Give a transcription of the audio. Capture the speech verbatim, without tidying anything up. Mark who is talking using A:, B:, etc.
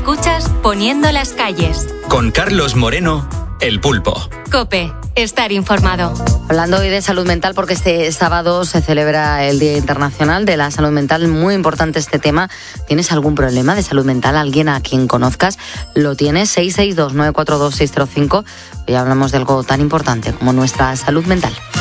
A: Escuchas Poniendo las calles.
B: Con Carlos Moreno, El Pulpo.
A: COPE. Estar informado.
C: Hablando hoy de salud mental, porque este sábado se celebra el Día Internacional de la Salud Mental. Muy importante este tema. ¿Tienes algún problema de salud mental? ¿Alguien a quien conozcas lo tiene? seis seis dos, nueve cuatro dos, seis cero cinco. Hoy hablamos de algo tan importante como nuestra salud mental.